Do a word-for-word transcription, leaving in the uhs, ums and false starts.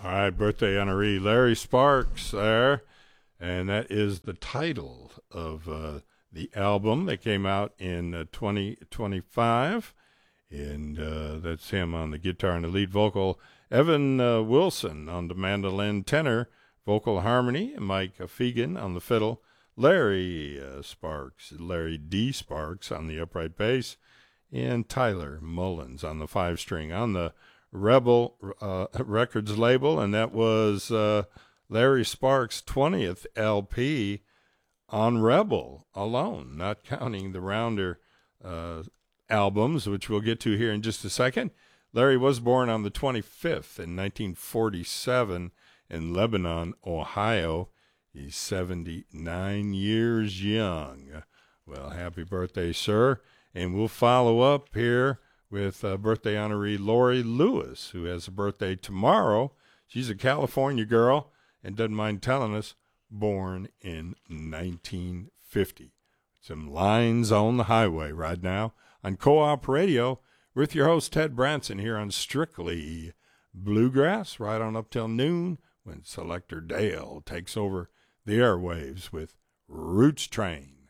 All right, birthday honoree Larry Sparks there. And that is the title of uh, the album that came out in uh, twenty twenty-five. And uh, that's him on the guitar and the lead vocal. Evan uh, Wilson on the mandolin tenor, vocal harmony. And Mike Fegan on the fiddle. Larry uh, Sparks, Larry D. Sparks on the upright bass. And Tyler Mullins on the five-string on the Rebel uh, Records label. And that was uh, Larry Sparks' twentieth L P on Rebel alone, not counting the Rounder uh, albums, which we'll get to here in just a second. Larry was born on the twenty-fifth in nineteen forty-seven in Lebanon, Ohio. He's seventy-nine years young. Well, happy birthday, sir. And we'll follow up here with uh, birthday honoree Lori Lewis, who has a birthday tomorrow. She's a California girl and doesn't mind telling us, born in nineteen fifty. Some lines on the highway right now on Co-op Radio with your host, Ted Branson, here on Strictly Bluegrass, right on up till noon when Selector Dale takes over the airwaves with Roots Train.